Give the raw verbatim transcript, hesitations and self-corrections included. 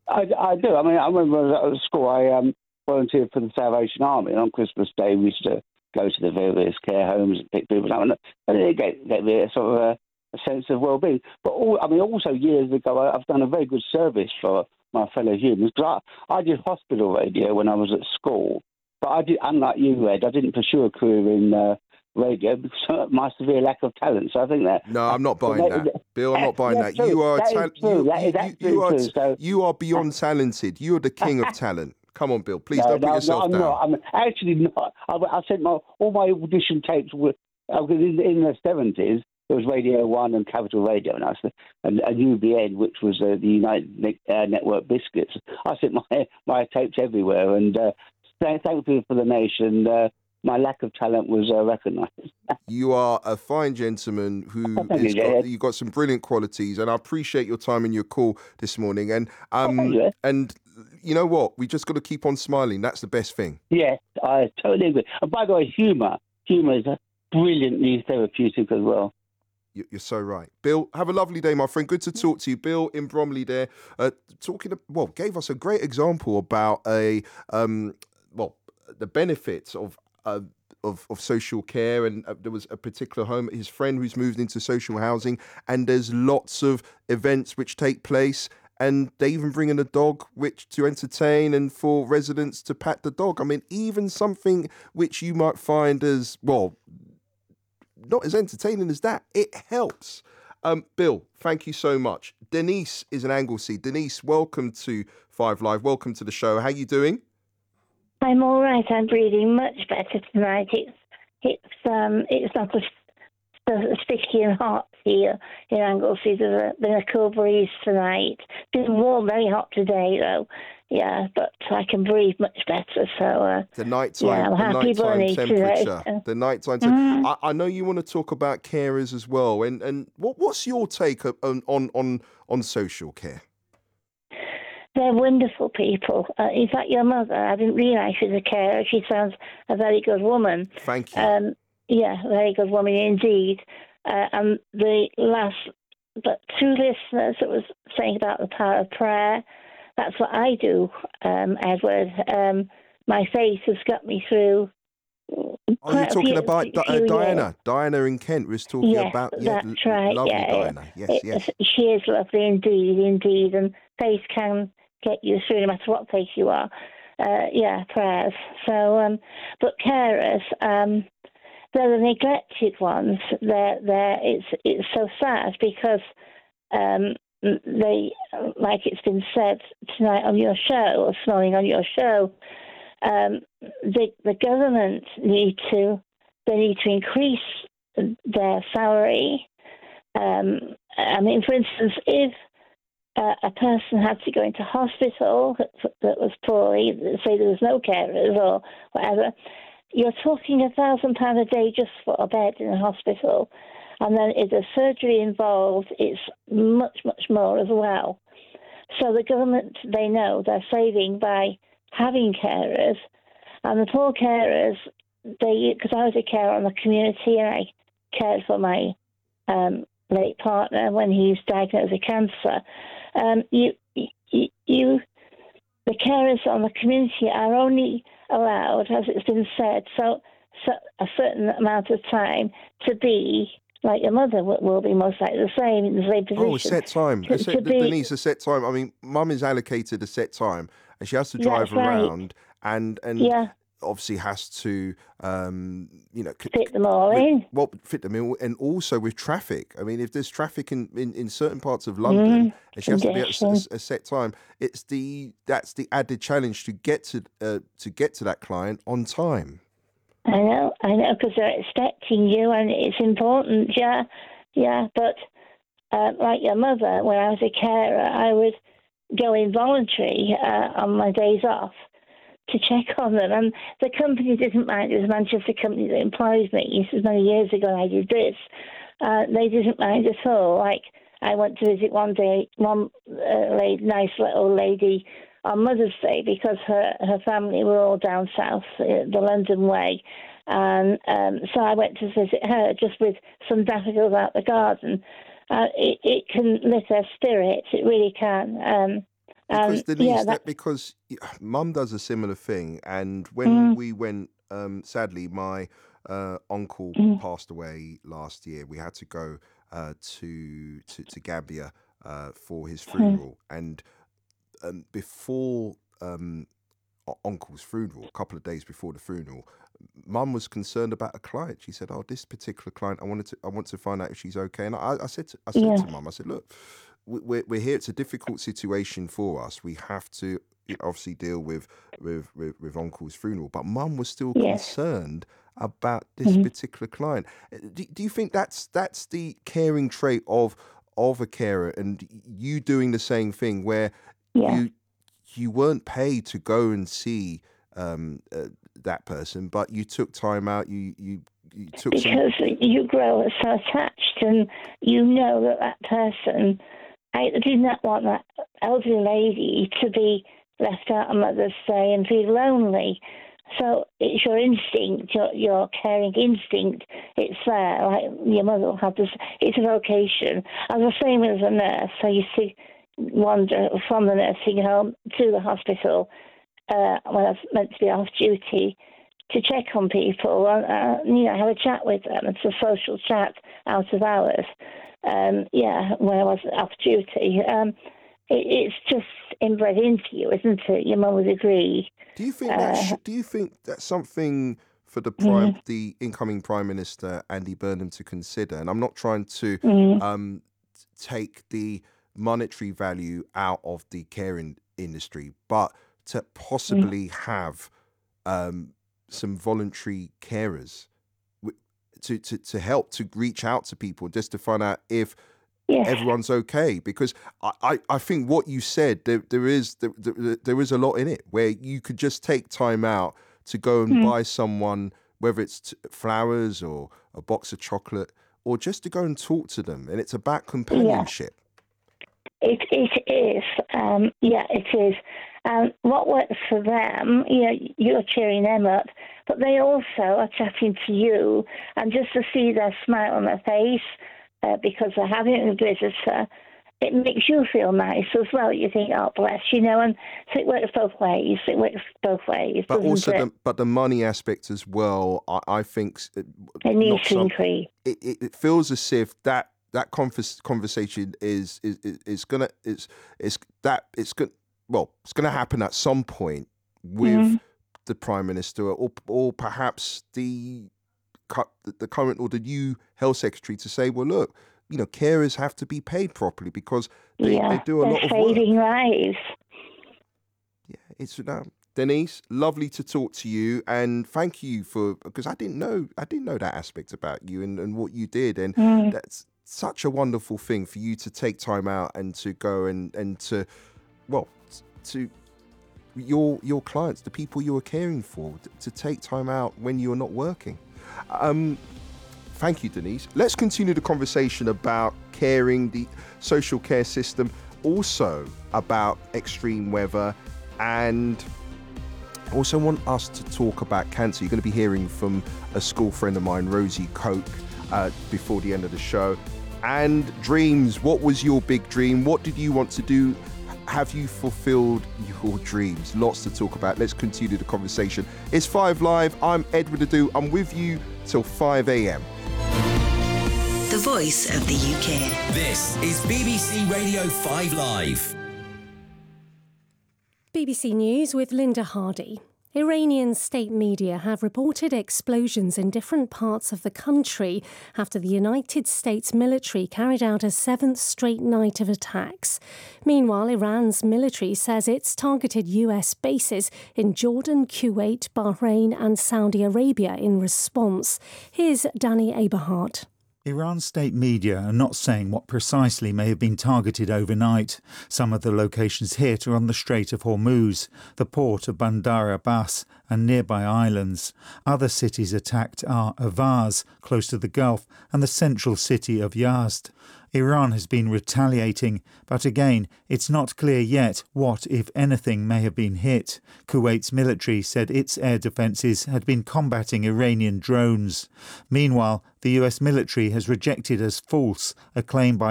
I, I do. I mean, I remember when I was at school, I um, volunteered for the Salvation Army, and on Christmas Day we used to go to the various care homes and pick people up, and, and it gave, gave me a sort of a, a sense of well-being. But all, I mean, also years ago, I, I've done a very good service for my fellow humans. 'Cause I, I did hospital radio when I was at school, but I did, unlike you, Ed, I didn't pursue a career in uh, radio because of my severe lack of talent. So I think that. No, I'm not Uh, buying that, Bill. I'm not buying that's that. true. You are That is ta- true. you, That you is you you absolutely are true. t- So. you are beyond talented. You're the king of talent. Come on, Bill. Please No, don't put no, no, yourself I'm down. not. I'm actually not. I, I sent my all my audition tapes were uh, in, in the seventies. There was Radio One and Capital Radio, and I was, and, and U B N, which was uh, the United Ne- uh, Network Biscuits. I sent my my tapes everywhere, and uh, th- thankfully for the nation, uh, my lack of talent was uh, recognised. You are a fine gentleman who Thank you, has got Jed. you got some brilliant qualities, and I appreciate your time and your call this morning. And Oh, thank um you. and you know what? We just got to keep on smiling. That's the best thing. Yes, I totally agree. And by the way, humour, humour is uh, brilliantly therapeutic as well. You- You're so right. Bill, have a lovely day, my friend. Good to talk to you. Bill in Bromley there, uh, talking, well, gave us a great example about a, um, well, the benefits of, uh, of, of social care. And uh, there was a particular home, his friend who's moved into social housing, and there's lots of events which take place. And they even bring in a dog which to entertain and for residents to pat the dog. I mean, even something which you might find as, well, not as entertaining as that, it helps. Um, Bill, thank you so much. Denise is an Anglesey. Denise, welcome to Five Live. Welcome to the show. How you doing? I'm all right. I'm breathing much better tonight. It's it's um it's not as, as sticky and hot here in Anglesey. There's a, been a cool breeze tonight. Been warm, very hot today though. Yeah, but I can breathe much better. So uh, The nighttime, yeah, I'm the happy nighttime bunny temperature. today. The nighttime. Te- Mm. I, I know you want to talk about carers as well. And and what what's your take on on on, on social care? They're wonderful people. Uh, in fact, your mother, I didn't realise she was a carer. She sounds a very good woman. Thank you. Um, yeah, very good woman indeed. Uh, and the last, but two listeners that was saying about the power of prayer, that's what I do, um, Edward. Um, my faith has got me through. Oh, you're quite a talking few- about Di- uh, few Diana. years. Diana in Kent was talking Yes, about. Yeah, that's l- right. Lovely yeah, Diana. Yes, it, yes. She is lovely indeed, indeed. And faith can get you through no matter what faith you are. Uh, yeah, prayers. So, um, but carers, um, they're the neglected ones. They're, they're, it's, it's so sad because um, they, like it's been said tonight on your show, or this morning on your show, um, the, the government need to, they need to increase their salary. Um, I mean, for instance, if uh, a person had to go into hospital that, that was poorly, say there was no carers or whatever, you're talking a thousand pounds a day just for a bed in a hospital. And then if there's surgery involved, it's much, much more as well. So the government, they know they're saving by having carers. And the poor carers, they, because I was a carer on the community and I cared for my um, late partner when he was diagnosed with cancer. Um, you, you, you, the carers on the community are only allowed, as it's been said, so, so a certain amount of time to be like your mother will, will be most likely the same in the same position. Oh, a set time. To, A set, to be, Denise, a set time. I mean, Mum is allocated a set time, and she has to drive That's right. around, and and yeah, obviously has to, um, you know, c- fit them all with- in. well, fit them in, and also with traffic. I mean, if there's traffic in, in, in certain parts of London, Mm, and she has to be at a s- a, congestion. s- a set time, it's the that's the added challenge to get to uh, to get to that client on time. I know, I know, because they're expecting you, and it's important. Yeah, yeah. But uh, like your mother, when I was a carer, I would go involuntary uh, on my days off to check on them, and the company didn't mind. It was a Manchester company that employs me. This was many years ago, and I did this. Uh, they didn't mind at all. Like I went to visit one day, one uh, lady, nice little lady on Mother's Day because her, her family were all down south, uh, the London way. And um, so I went to visit her just with some daffodils out the garden. Uh, it, it can lift their spirits, it really can. Um, Because Um, Denise, yeah, that that, because yeah, Mum does a similar thing, and when mm, we went, um, sadly, my uh, uncle mm, passed away last year. We had to go uh, to, to to Gambia uh, for his mm, funeral, and um, before um, u- uncle's funeral, a couple of days before the funeral, Mum was concerned about a client. She said, "Oh, this particular client, I wanted to, I want to find out if she's okay." And I, I said, to, I said yeah, to Mum, I said, "Look, we- we're we're here. It's a difficult situation for us. We have to you know, obviously deal with with with, with uncle's funeral." But Mum was still yes. concerned about this Mm, particular client. Uh, Do, do you think that's that's the caring trait of of a carer, and you doing the same thing where yeah. you you weren't paid to go and see um, uh, that person, but you took time out. You you you took some. Because you grow so attached, and you know that that person. I do not want that elderly lady to be left out on Mother's Day and feel lonely. So it's your instinct, your, your caring instinct. It's there. Like your mother will have this. It's a vocation. I was the same as a nurse. I used to wander from the nursing home to the hospital uh, when I was meant to be off duty to check on people and uh, you know have a chat with them. It's a social chat out of hours. Um, yeah, when I was off duty. Um, it, it's just inbred into you, isn't it? Your mum would agree. Do you think that? Uh, Sh- do you think that's something for the prime, mm, the incoming Prime Minister Andy Burnham to consider? And I'm not trying to mm, um, t- take the monetary value out of the caring industry, but to mm. possibly have um, some voluntary carers wi- to, to to help to reach out to people just to find out if Yes, everyone's okay, because I, I, I think what you said there there is there, there, there is a lot in it where you could just take time out to go and mm, buy someone, whether it's t- flowers or a box of chocolate, or just to go and talk to them, and it's about yeah. companionship. It it is. Um, yeah, it is. Um, what works for them, you know, you're cheering them up, but they also are chatting to you, and just to see their smile on their face uh, because they're having a visitor, it makes you feel nice as well. You think, oh, bless, you know, and so it works both ways. It works both ways, But doesn't also it? the but the money aspect as well. I, I think s- it- It needs not to some. increase. It, it, it feels as if that that convers, conversation is is is is gonna it's it's that it's gonna well it's gonna happen at some point with Mm, the Prime Minister, or or perhaps the cu- the current or the new Health Secretary, to say, well, look, you know, carers have to be paid properly because they they yeah, do a they're lot of saving work. lives. Yeah, it's um, Denise, lovely to talk to you, and thank you for, because I didn't know I didn't know that aspect about you and, and what you did, and Mm, that's such a wonderful thing for you to take time out and to go and and to well to your your clients, the people you are caring for, to take time out when you're not working. Um, Thank you, Denise. Let's continue the conversation about caring, the social care system, also about extreme weather, and I also want us to talk about cancer. You're going to be hearing from a school friend of mine, Rosie Coke, uh, before the end of the show. And dreams. What was your big dream? What did you want to do? Have you fulfilled your dreams? Lots to talk about. Let's continue the conversation. It's Five Live. I'm Edward Adu. I'm with you till five a.m. The voice of the U K. This is B B C Radio five Live. B B C News with Linda Hardy. Iranian state media have reported explosions in different parts of the country after the United States military carried out a seventh straight night of attacks. Meanwhile, Iran's military says it's targeted U S bases in Jordan, Kuwait, Bahrain and Saudi Arabia in response. Here's Danny Aberhart. Iran's state media are not saying what precisely may have been targeted overnight. Some of the locations hit are on the Strait of Hormuz, the port of Bandar Abbas and nearby islands. Other cities attacked are Avaz, close to the Gulf, and the central city of Yazd. Iran has been retaliating, but again, it's not clear yet what, if anything, may have been hit. Kuwait's military said its air defences had been combating Iranian drones. Meanwhile, the U S military has rejected as false a claim by